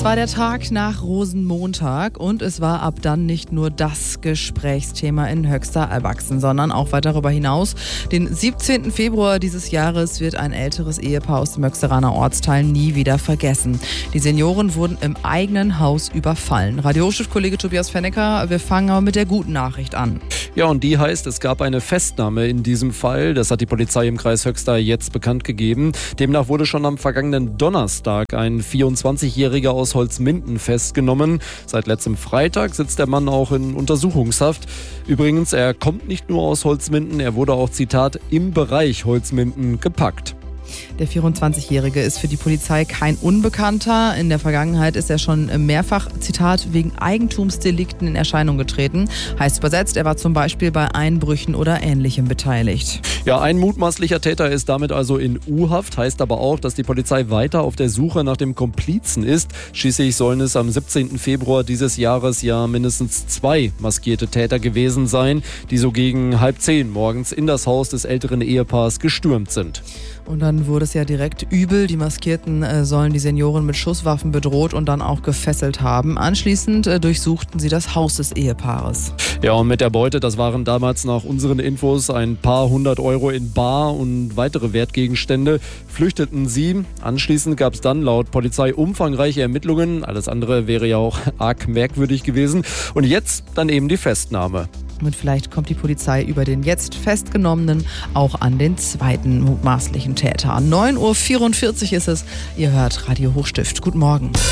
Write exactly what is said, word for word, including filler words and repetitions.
Es war der Tag nach Rosenmontag und es war ab dann nicht nur das Gesprächsthema in Höxter erwachsen, sondern auch weit darüber hinaus. Den siebzehnten Februar dieses Jahres wird ein älteres Ehepaar aus dem Höxteraner Ortsteil nie wieder vergessen. Die Senioren wurden im eigenen Haus überfallen. Radio-Chef-Kollege Tobias Fennecker, wir fangen aber mit der guten Nachricht an. Ja, und die heißt, es gab eine Festnahme in diesem Fall. Das hat die Polizei im Kreis Höxter jetzt bekannt gegeben. Demnach wurde schon am vergangenen Donnerstag ein vierundzwanzigjähriger aus Holzminden festgenommen. Seit letztem Freitag sitzt der Mann auch in Untersuchungshaft. Übrigens, er kommt nicht nur aus Holzminden, er wurde auch, Zitat, im Bereich Holzminden gepackt. Der vierundzwanzigjährige ist für die Polizei kein Unbekannter. In der Vergangenheit ist er schon mehrfach, Zitat, wegen Eigentumsdelikten in Erscheinung getreten. Heißt übersetzt, er war zum Beispiel bei Einbrüchen oder Ähnlichem beteiligt. Ja, ein mutmaßlicher Täter ist damit also in U-Haft. Heißt aber auch, dass die Polizei weiter auf der Suche nach dem Komplizen ist. Schließlich sollen es am siebzehnten Februar dieses Jahres ja mindestens zwei maskierte Täter gewesen sein, die so gegen halb zehn morgens in das Haus des älteren Ehepaars gestürmt sind. Und dann wurde es ja direkt übel. Die Maskierten äh, sollen die Senioren mit Schusswaffen bedroht und dann auch gefesselt haben. Anschließend äh, durchsuchten sie das Haus des Ehepaares. Ja, und mit der Beute, das waren damals nach unseren Infos ein paar hundert Euro in Bar und weitere Wertgegenstände, flüchteten sie. Anschließend gab es dann laut Polizei umfangreiche Ermittlungen. Alles andere wäre ja auch arg merkwürdig gewesen. Und jetzt dann eben die Festnahme. Und vielleicht kommt die Polizei über den jetzt Festgenommenen auch an den zweiten mutmaßlichen Täter. neun Uhr vierundvierzig ist es. Ihr hört Radio Hochstift. Guten Morgen.